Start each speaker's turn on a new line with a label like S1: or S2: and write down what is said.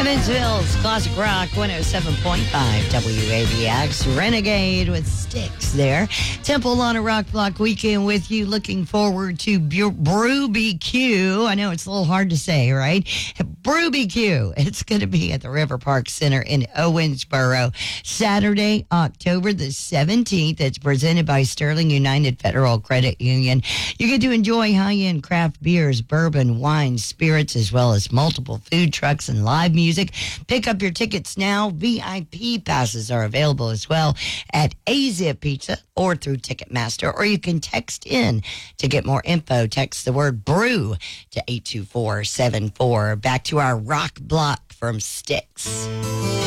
S1: Evansville's Classic Rock 107.5 WABX. Renegade with Sticks there. Temple on a Rock Block weekend with you. Looking forward to Brew BQ. I know it's a little hard to say, right? Brew BQ. It's going to be at the River Park Center in Owensboro. Saturday, October the 17th. It's presented by Sterling United Federal Credit Union. You get to enjoy high-end craft beers, bourbon, wine, spirits, as well as multiple food trucks and live music. Pick up your tickets now. VIP passes are available as well at AZIP Pizza or through Ticketmaster, or you can text in to get more info. Text the word brew to 82474. Back to our rock block from Sticks.